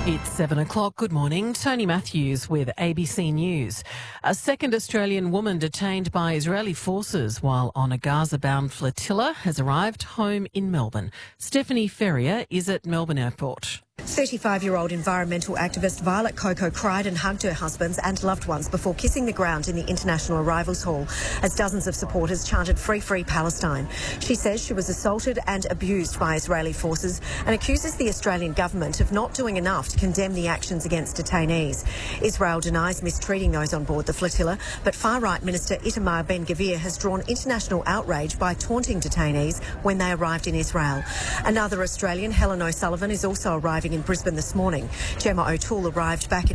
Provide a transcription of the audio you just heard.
It's 7 o'clock. Good morning. Tony Matthews with ABC News. A second Australian woman detained by Israeli forces while on a Gaza-bound flotilla has arrived home in Melbourne. Stephanie Ferrier is at Melbourne Airport. 35-year-old environmental activist Violet Coco cried and hugged her husbands and loved ones before kissing the ground in the International Arrivals Hall as dozens of supporters chanted "Free, Free Palestine." She says she was assaulted and abused by Israeli forces and accuses the Australian government of not doing enough to condemn the actions against detainees. Israel denies mistreating those on board the flotilla, but far-right Minister Itamar Ben-Gvir has drawn international outrage by taunting detainees when they arrived in Israel. Another Australian, Helen O'Sullivan, is also arriving in Brisbane this morning. Gemma O'Toole arrived back in